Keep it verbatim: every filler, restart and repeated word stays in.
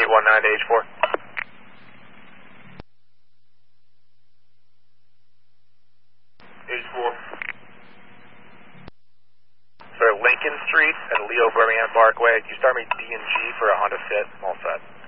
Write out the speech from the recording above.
one nine to H four. H four. Sir, Lincoln Street and Leo Birmingham Parkway. You start me D and G for a Honda Fit. All set.